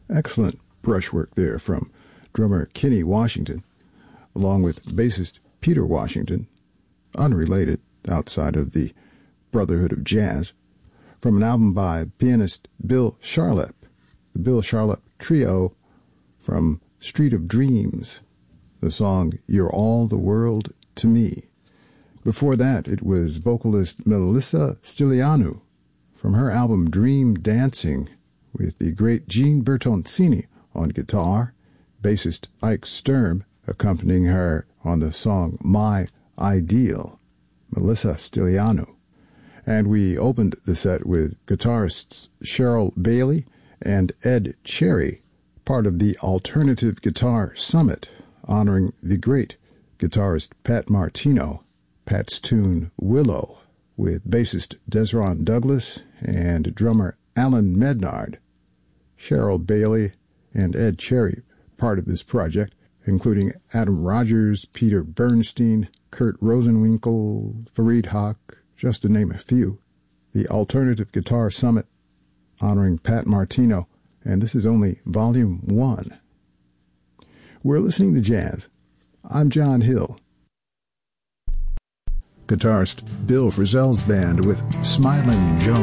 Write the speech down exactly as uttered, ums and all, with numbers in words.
Excellent brushwork there from drummer Kenny Washington, along with bassist Peter Washington, unrelated outside of the Brotherhood of Jazz, from an album by pianist Bill Charlap, the Bill Charlap Trio, from Street of Dreams, the song You're All the World to Me. Before that, it was vocalist Melissa Stilianou from her album Dream Dancing, with the great Gene Bertoncini on guitar, bassist Ike Sturm accompanying her on the song My Ideal, Melissa Stilianou. And we opened the set with guitarists Cheryl Bailey and Ed Cherry, part of the Alternative Guitar Summit, honoring the great guitarist Pat Martino, Pat's tune Willow, with bassist Desron Douglas and drummer Alan Mednard. Cheryl Bailey and Ed Cherry part of this project, including Adam Rogers, Peter Bernstein, Kurt Rosenwinkel, Fareed Haq, just to name a few. The Alternative Guitar Summit honoring Pat Martino, and this is only Volume one. We're listening to jazz. I'm John Hill. Guitarist Bill Frisell's band with Smiling Jones.